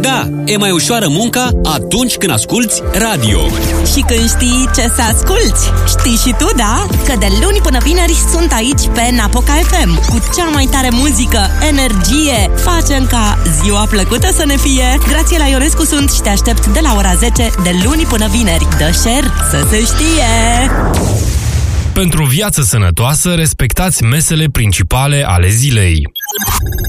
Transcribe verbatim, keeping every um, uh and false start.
Da, e mai ușoară munca atunci când asculți radio. Și când știi ce să asculți. Știi și tu, da? Că de luni până vineri sunt aici pe Napoca F M cu cea mai tare muzică, energie. Facem ca ziua plăcută să ne fie. Grațiela Ionescu sunt și te aștept de la ora zece de luni până vineri. Dă share să se știe! Pentru o viață sănătoasă, respectați mesele principale ale zilei.